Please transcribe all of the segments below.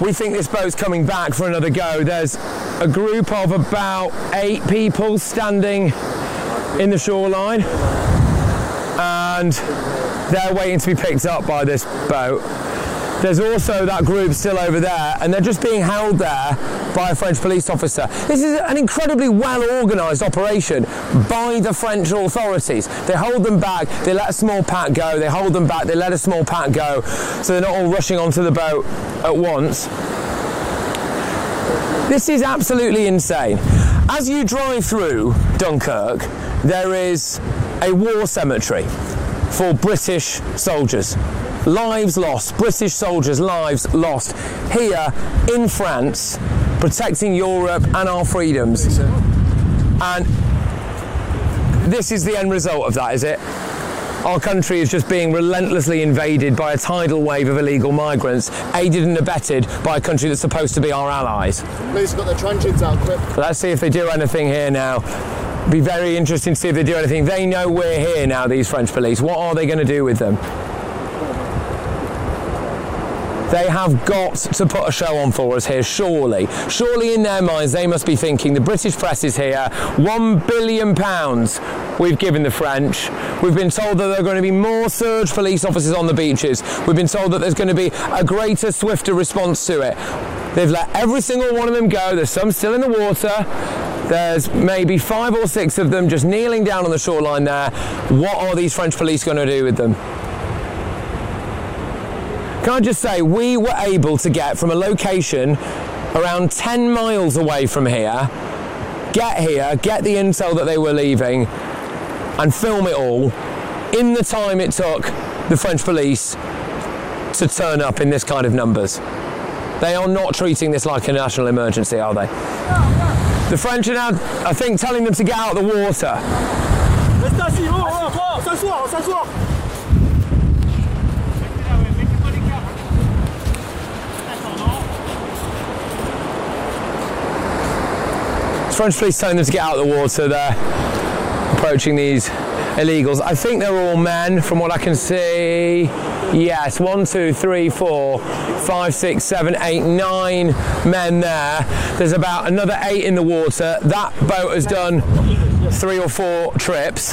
We think this boat's coming back for another go. There's a group of about 8 people standing in the shoreline, and they're waiting to be picked up by this boat. There's also that group still over there, and they're just being held there by a French police officer. This is an incredibly well-organised operation by the French authorities. They hold them back, they let a small pack go, they hold them back, they let a small pack go, so they're not all rushing onto the boat at once. This is absolutely insane. As you drive through Dunkirk, there is a war cemetery for British soldiers. Lives lost, British soldiers' lives lost here in France, protecting Europe and our freedoms. And this is the end result of that, is it? Our country is just being relentlessly invaded by a tidal wave of illegal migrants, aided and abetted by a country that's supposed to be our allies. Police got their truncheons out quick. Let's see if they do anything here now. Be very interesting to see if they do anything. They know we're here now, these French police. What are they going to do with them? They have got to put a show on for us here, surely. Surely in their minds they must be thinking the British press is here, £1 billion we've given the French. We've been told that there are going to be more surge police officers on the beaches. We've been told that there's going to be a greater, swifter response to it. They've let every single one of them go. There's some still in the water. There's maybe 5 or 6 of them just kneeling down on the shoreline there. What are these French police going to do with them? Can I just say, we were able to get from a location around 10 miles away from here, get the intel that they were leaving, and film it all in the time it took the French police to turn up in this kind of numbers. They are not treating this like a national emergency, are they? The French are now, I think, telling them to get out of the water. French police telling them to get out of the water. They're approaching these illegals. I think they're all men from what I can see. Yes, 1, 2, 3, 4, 5, 6, 7, 8, 9 men there. There's about another 8 in the water. That boat has done 3 or 4 trips.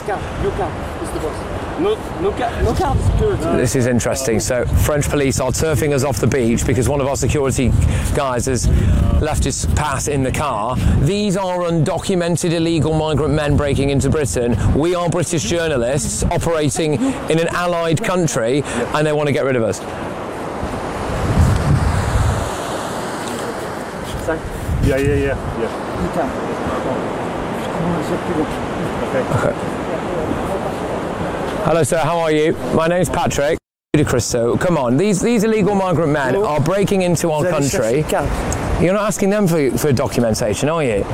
This is interesting. So French police are turfing us off the beach because one of our security guys has left his pass in the car. These are undocumented illegal migrant men breaking into Britain. We are British journalists operating in an allied country, and they want to get rid of us. Yeah. Okay. Hello sir, how are you? My name's Patrick. Ludicrous, so come on, these illegal migrant men are breaking into our country. You're not asking them for documentation, are you?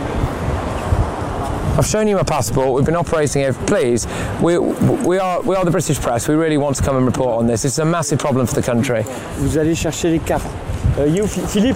I've shown you my passport, we've been operating here. Please, we are the British press, we really want to come and report on this. It's a massive problem for the country. Vous allez chercher les cartes. You, Philippe?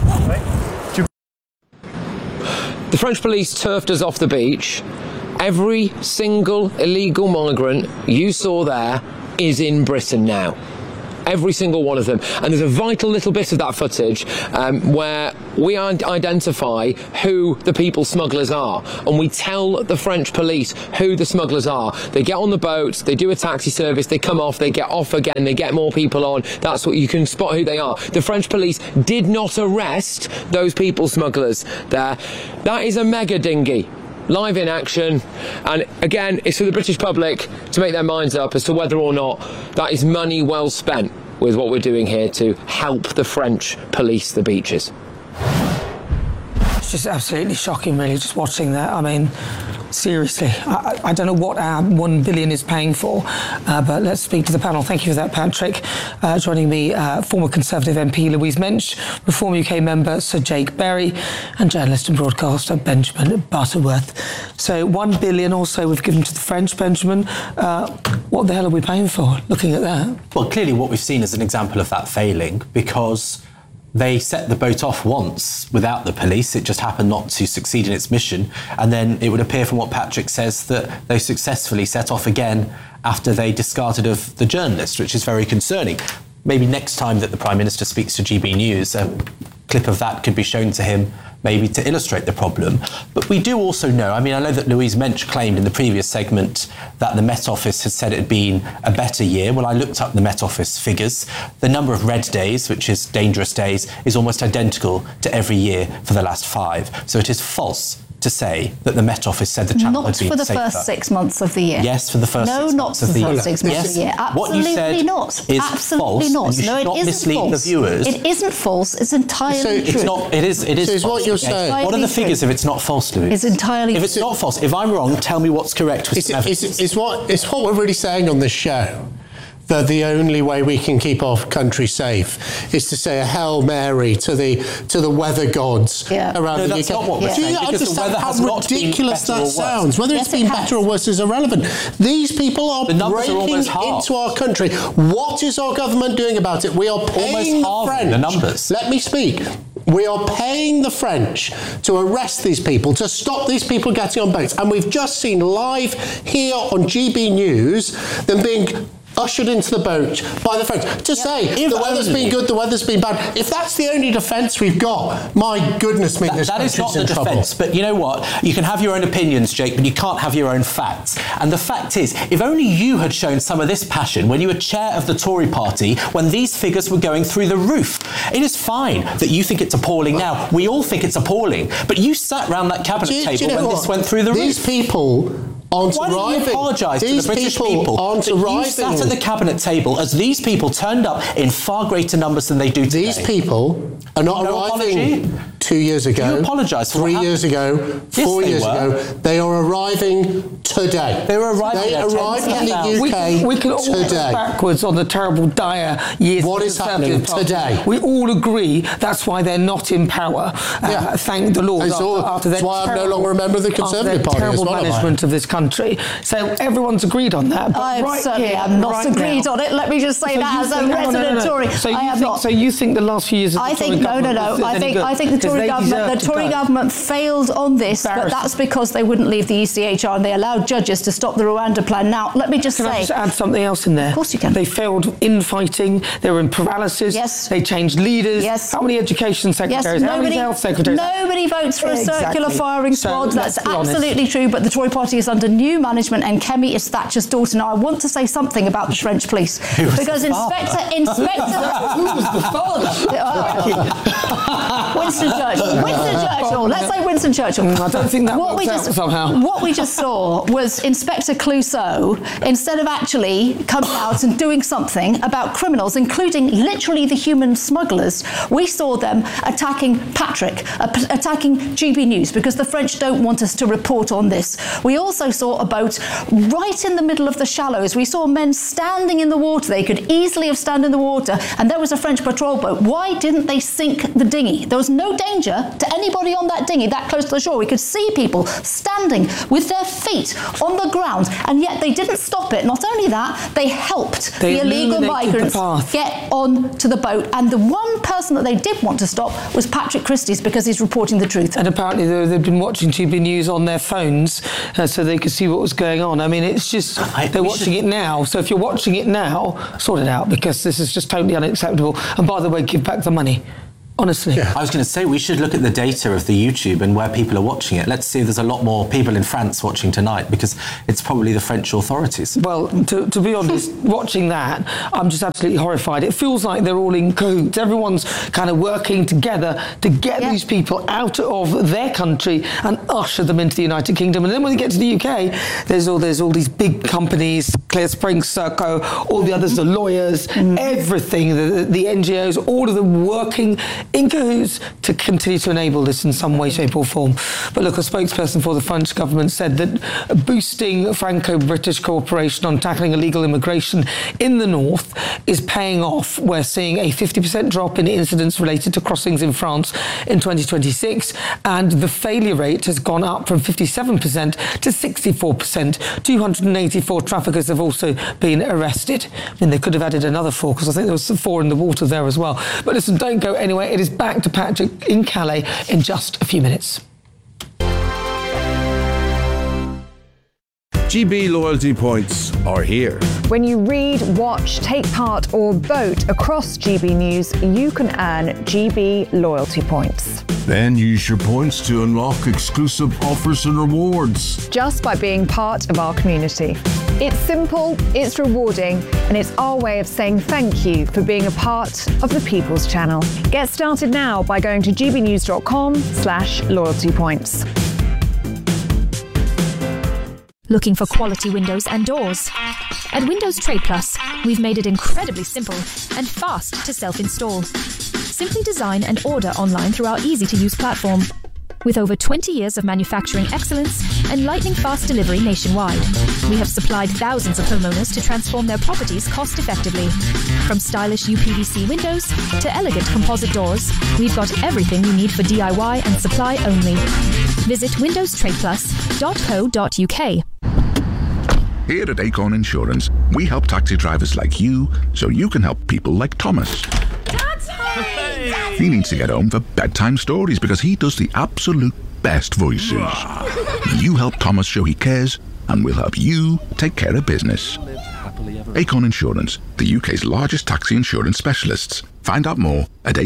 The French police turfed us off the beach. Every single illegal migrant you saw there is in Britain now. Every single one of them. And there's a vital little bit of that footage where we identify who the people smugglers are, and we tell the French police who the smugglers are. They get on the boat, they do a taxi service, they come off, they get off again, they get more people on. That's what you can spot who they are. The French police did not arrest those people smugglers there. That is a mega dinghy. Live in action, and again it's for the British public to make their minds up as to whether or not that is money well spent with what we're doing here to help the French police the beaches. It's just absolutely shocking, really, just watching that. I mean, seriously, I don't know what our $1 billion is paying for, but let's speak to the panel. Thank you for that, Patrick. Joining me, former Conservative MP Louise Mensch, Reform UK member Sir Jake Berry, and journalist and broadcaster Benjamin Butterworth. So $1 billion or so we've given to the French, Benjamin. What the hell are we paying for, looking at that? Well, clearly what we've seen is an example of that failing, because they set the boat off once without the police. It just happened not to succeed in its mission. And then it would appear from what Patrick says that they successfully set off again after they discarded of the journalist, which is very concerning. Maybe next time that the Prime Minister speaks to GB News, clip of that could be shown to him, maybe to illustrate the problem. But we do also know, I mean, I know that Louise Mensch claimed in the previous segment that the Met Office had said it had been a better year. Well, I looked up the Met Office figures. The number of red days, which is dangerous days, is almost identical to every year for the last 5. So it is false to say that the Met Office said the channel had been Not for the safer. first 6 months of the year. Yes, for the first 6 months not for the first 6 months of the year. What you Absolutely said not. is Absolutely false, not. and you No, should it not isn't mislead false. the viewers. It isn't false. It's entirely true. It's not. It is. It is. So it's false. what you're Okay. saying. What are the Entirely figures true. if it's not false, Louise? It's entirely If it's true. not false, if I'm wrong, tell me what's correct. With some evidence. It's what we're really saying on this show, that the only way we can keep our country safe is to say a Hail Mary to the weather gods Yeah. around No, the that's UK. not what we're Do you saying, because the understand weather how has not been ridiculous better or that worse. sounds? Whether Yes, it's been it has. better or worse is irrelevant. These people are The numbers are breaking almost half. into our country. What is our government doing about it? We are paying the halving French. the numbers. Let me speak. We are paying the French to arrest these people, to stop these people getting on boats. And we've just seen live here on GB News them being ushered into the boat by the French to say If the weather's only- been good, the weather's been bad. If that's the only defence we've got, my goodness me, this That is not country's the in trouble. defence. But you know what? You can have your own opinions, Jake, but you can't have your own facts. And the fact is, if only you had shown some of this passion when you were chair of the Tory party, when these figures were going through the roof. It is fine that you think it's appalling now. We all think it's appalling. But you sat round that cabinet Do you table know when what? this went through the These roof. people aren't Why don't you arriving. apologise to the These British people aren't that you arriving. sat at the cabinet table as these people turned up in far greater numbers than they do today? These people are not No arriving apology? 2 years ago. You apologise for 3 what years ago, Yes, 4 they years were. ago. They are arriving today. They were arriving They there 10 arrived in the thousand. UK We can all look today. backwards on the terrible, dire years. What of is the happening Conservative Party. today? We all agree that's why they're not in power. Yeah. Thank the Lord. It's all- after their that's why I'm no terrible- longer a member of the after Conservative their Party as terrible well, am I? management of this country. So everyone's agreed on that. But I right certainly here, am not right agreed now- on it. Let me just say So that you as a think- no, no, resident no. Tory. So you I am think, not. So you think the last few years of the I Tory think no. government was I any think good? I think the 'Cause Tory they government, deserve the to Tory go. government failed on this, but Embarrassing. that's because they wouldn't leave the ECHR and they allowed judges to stop the Rwanda plan. Now, let me just Can I say, just add something else in there? Of course you can. They failed infighting. They were in paralysis. Yes. They changed leaders. Yes. How many education yes, secretaries? How many health secretaries? nobody votes for a circular Exactly. firing So, squad. let's That's be honest. absolutely true. But the Tory party is under new management, and Kemi is Thatcher's daughter. Now, I want to say something about the French police was because the father? Who was the father? Winston Churchill. Winston Churchill. Let's say Winston Churchill. I don't think that What works we out just somehow. What we just saw was Inspector Clouseau, instead of actually coming out and doing something about criminals, including literally the human smugglers, we saw them attacking Patrick, attacking GB News, because the French don't want us to report on this. We also saw a boat right in the middle of the shallows. We saw men standing in the water. They could easily have stood in the water, and there was a French patrol boat. Why didn't they sink the dinghy? There was no danger to anybody on that dinghy that close to the shore. We could see people standing with their feet on the ground, and yet they didn't stop it. Not only that, they helped They the illegal illuminated the migrants path. get on to the boat. And the one person that they did want to stop was Patrick Christie's, because he's reporting the truth. And apparently they've been watching GB News on their phones so they could see what was going on. I mean, it's just, they're watching it now. So if you're watching it now, sort it out, because this is just totally unacceptable. And by the way, give back the money. Honestly. I was going to say, we should look at the data of the YouTube and where people are watching it. Let's see if there's a lot more people in France watching tonight, because it's probably the French authorities. Well, to be honest, watching that, I'm just absolutely horrified. It feels like they're all in cahoots. Everyone's kind of working together to get these people out of their country and usher them into the United Kingdom. And then when they get to the UK, there's all these big companies, Clear Springs, Serco, all the others, the lawyers, everything, the NGOs, all of them working in cahoots to continue to enable this in some way, shape or form. But look, a spokesperson for the French government said that boosting Franco-British cooperation on tackling illegal immigration in the north is paying off. We're seeing a 50% drop in incidents related to crossings in France in 2026, and the failure rate has gone up from 57% to 64%. 284 traffickers have also been arrested. I mean, they could have added another 4, because I think there was 4 in the water there as well. But listen, don't go anywhere. It is back to Patrick in Calais in just a few minutes. GB loyalty points are here. When you read, watch, take part or vote across GB News, you can earn GB loyalty points. Then use your points to unlock exclusive offers and rewards. Just by being part of our community. It's simple, it's rewarding, and it's our way of saying thank you for being a part of the People's Channel. Get started now by going to gbnews.com/loyalty points. Looking for quality windows and doors? At Windows Trade Plus, we've made it incredibly simple and fast to self-install. Simply design and order online through our easy-to-use platform. With over 20 years of manufacturing excellence and lightning-fast delivery nationwide, we have supplied thousands of homeowners to transform their properties cost-effectively. From stylish UPVC windows to elegant composite doors, we've got everything you need for DIY and supply only. Visit windowstradeplus.co.uk. Here at Acorn Insurance, we help taxi drivers like you so you can help people like Thomas. He needs to get home for bedtime stories because he does the absolute best voices. You help Thomas show he cares, and we'll help you take care of business. Acorn Insurance, the UK's largest taxi insurance specialists. Find out more at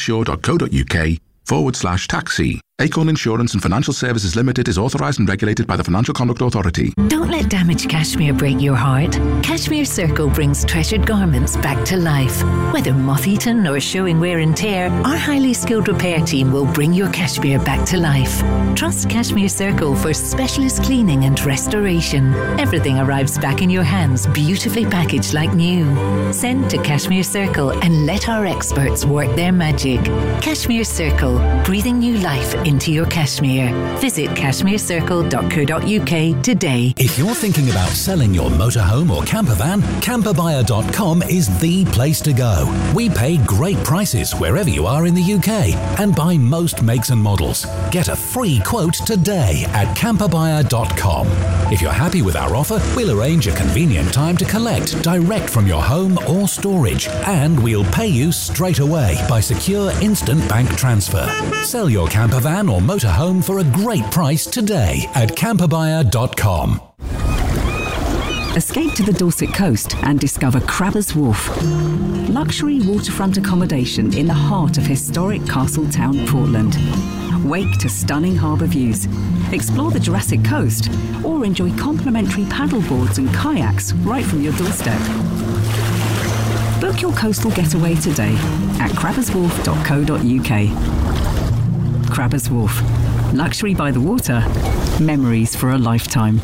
acorninsure.co.uk/taxi. Acorn Insurance and Financial Services Limited is authorised and regulated by the Financial Conduct Authority. Don't let damaged cashmere break your heart. Cashmere Circle brings treasured garments back to life. Whether moth-eaten or showing wear and tear, our highly skilled repair team will bring your cashmere back to life. Trust Cashmere Circle for specialist cleaning and restoration. Everything arrives back in your hands, beautifully packaged like new. Send to Cashmere Circle and let our experts work their magic. Cashmere Circle, breathing new life into your cashmere. Visit cashmerecircle.co.uk today. If you're thinking about selling your motorhome or camper van, camperbuyer.com is the place to go. We pay great prices wherever you are in the UK and buy most makes and models. Get a free quote today at camperbuyer.com. If you're happy with our offer, we'll arrange a convenient time to collect direct from your home or storage, and we'll pay you straight away by secure instant bank transfer. Sell your camper van or motorhome for a great price today at camperbuyer.com. Escape to the Dorset coast and discover Crabbers Wharf. Luxury waterfront accommodation in the heart of historic Castletown, Portland. Wake to stunning harbour views. Explore the Jurassic Coast or enjoy complimentary paddleboards and kayaks right from your doorstep. Book your coastal getaway today at crabberswharf.co.uk. Crabbers Wharf. Luxury by the water. Memories for a lifetime.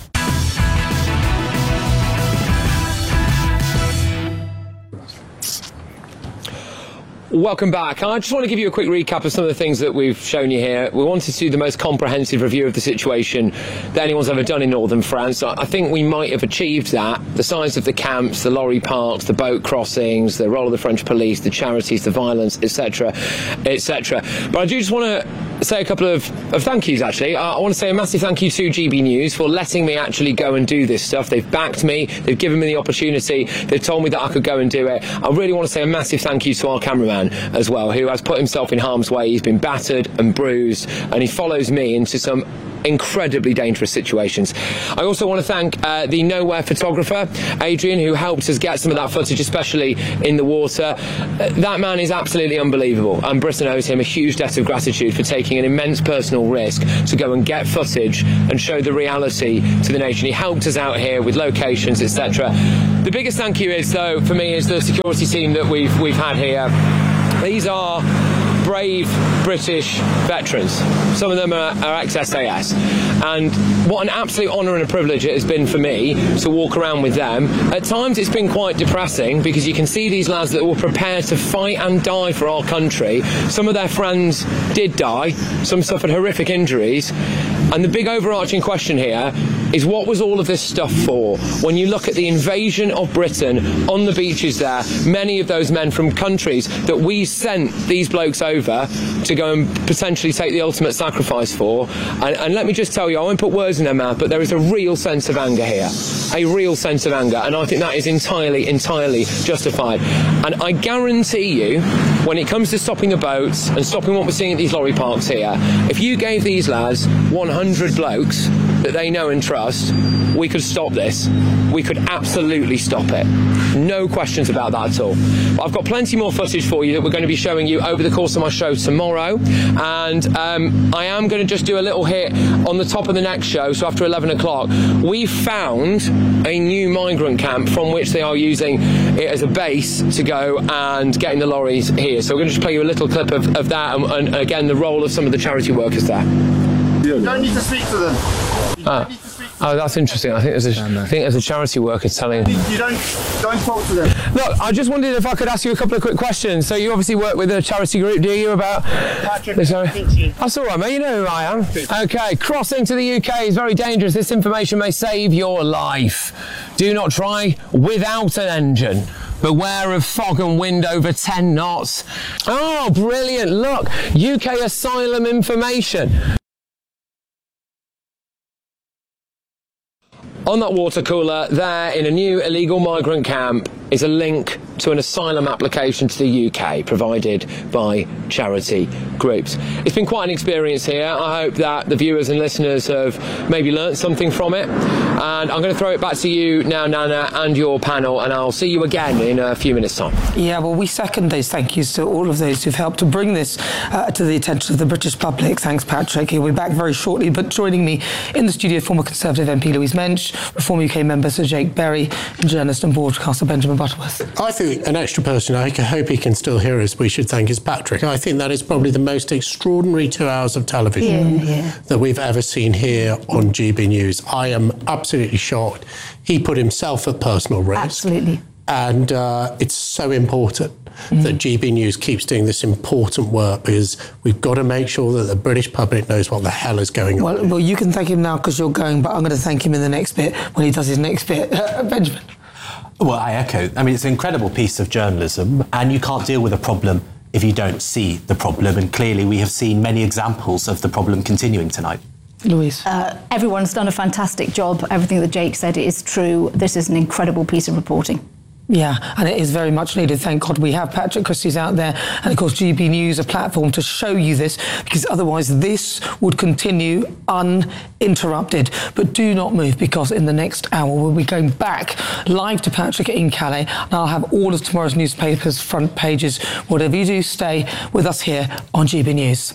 Welcome back. I just want to give you a quick recap of some of the things that we've shown you here. We wanted to do the most comprehensive review of the situation that anyone's ever done in northern France. I think we might have achieved that. The size of the camps, the lorry parks, the boat crossings, the role of the French police, the charities, the violence, etc., etc. But I do just want to say a couple of thank yous, actually. I want to say a massive thank you to GB News for letting me actually go and do this stuff. They've backed me. They've given me the opportunity. They've told me that I could go and do it. I really want to say a massive thank you to our cameraman as well, who has put himself in harm's way. He's been battered and bruised, and he follows me into some incredibly dangerous situations. I also want to thank the Nowhere photographer, Adrian, who helped us get some of that footage, especially in the water. That man is absolutely unbelievable, and Britain owes him a huge debt of gratitude for taking an immense personal risk to go and get footage and show the reality to the nation. He helped us out here with locations, etc. The biggest thank you is, though, for me, is the security team that we've had here. These are brave British veterans. Some of them are ex-SAS. And what an absolute honour and a privilege it has been for me to walk around with them. At times it's been quite depressing because you can see these lads that were prepared to fight and die for our country. Some of their friends did die. Some suffered horrific injuries. And the big overarching question here is, what was all of this stuff for? When you look at the invasion of Britain on the beaches there, many of those men from countries that we sent these blokes over to go and potentially take the ultimate sacrifice for, and let me just tell you, I won't put words in their mouth, but there is a real sense of anger here. a real sense of anger, and I think that is entirely justified. And I guarantee you, when it comes to stopping the boats and stopping what we're seeing at these lorry parks here, if you gave these lads 100 blokes that they know and trust, we could stop this. We could absolutely stop it. No questions about that at all. But I've got plenty more footage for you that we're going to be showing you over the course of my show tomorrow. And I am going to just do a little hit on the top of the next show, so after 11 o'clock. We found a new migrant camp from which they are using it as a base to go and getting the lorries here. So we're going to just play you a little clip of that and again, the role of some of the charity workers there. You don't need to speak to them. Oh, that's interesting. I think there's a charity worker telling. You don't talk to them. Look, I just wondered if I could ask you a couple of quick questions. So you obviously work with a charity group, do you? About Patrick. That's all right, mate. You know who I am. Okay, crossing to the UK is very dangerous. This information may save your life. Do not try without an engine. Beware of fog and wind over 10 knots. Oh, brilliant. Look, UK asylum information. On that water cooler there in a new illegal migrant camp is a link to an asylum application to the UK provided by charity groups. It's been quite an experience here. I hope that the viewers and listeners have maybe learnt something from it. And I'm going to throw it back to you now, Nana, and your panel, and I'll see you again in a few minutes' time. Yeah, well, we second those thank yous to all of those who've helped to bring this to the attention of the British public. Thanks, Patrick. He'll be back very shortly, but joining me in the studio, former Conservative MP Louise Mensch, Reform UK member Sir Jake Berry, and journalist and broadcaster Benjamin Butterworth. I think an extra person, I hope he can still hear us, we should thank is Patrick. I think that is probably the most extraordinary 2 hours of television that we've ever seen here on GB News. I am absolutely shocked. He put himself at personal risk. Absolutely. And it's so important that GB News keeps doing this important work, because we've got to make sure that the British public knows what the hell is going on. Well, you can thank him now because you're going, but I'm going to thank him in the next bit when he does his next bit. Benjamin. Well, I echo. I mean, it's an incredible piece of journalism, and you can't deal with a problem if you don't see the problem. And clearly we have seen many examples of the problem continuing tonight. Louise. Everyone's done a fantastic job. Everything that Jake said is true. This is an incredible piece of reporting. Yeah, and it is very much needed. Thank God we have Patrick Christie's out there, and of course GB News, a platform to show you this, because otherwise this would continue uninterrupted. But do not move, because in the next hour we'll be going back live to Patrick in Calais, and I'll have all of tomorrow's newspapers' front pages. Whatever you do, stay with us here on GB News.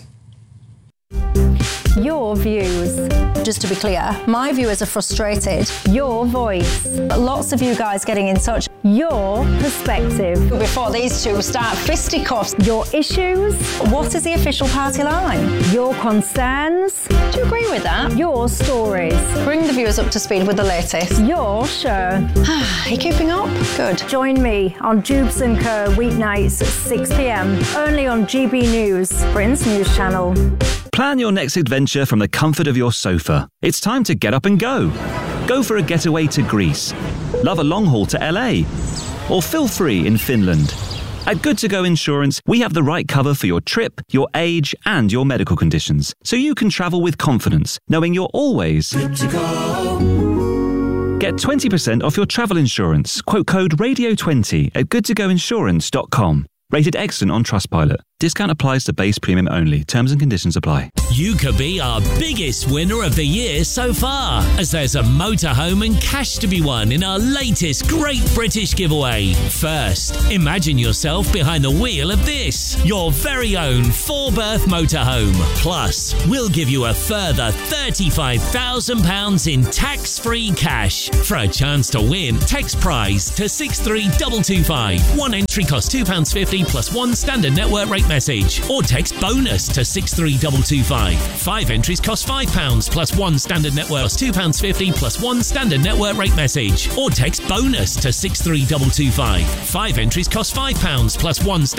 Your views. Just to be clear, my viewers are frustrated. Your voice. Lots of you guys getting in touch. Your perspective. Before these two start fisticuffs. Your issues. What is the official party line? Your concerns. Do you agree with that? Your stories. Bring the viewers up to speed with the latest. Your show. Are you keeping up? Good. Join me on Jubes & Co. weeknights at 6 p.m. only on GB News, Britain's news channel. Plan your next adventure from the comfort of your sofa. It's time to get up and go. Go for a getaway to Greece. Love a long haul to LA. Or feel free in Finland. At Good To Go Insurance, we have the right cover for your trip, your age, and your medical conditions, so you can travel with confidence, knowing you're always good to go. Get 20% off your travel insurance. Quote code RADIO20 at goodtogoinsurance.com. Rated excellent on Trustpilot. Discount applies to base premium only. Terms and conditions apply. You could be our biggest winner of the year so far, as there's a motorhome and cash to be won in our latest Great British Giveaway. First, imagine yourself behind the wheel of this, your very own 4-berth motorhome. Plus, we'll give you a further £35,000 in tax-free cash. For a chance to win, text prize to 63225. One entry costs £2.50 plus one standard network rate message, or text bonus to 63225. 5 entries cost £5 plus one standard network costs £2.50 plus one standard network rate message, or text bonus to 63225. 5 entries cost £5 plus one standard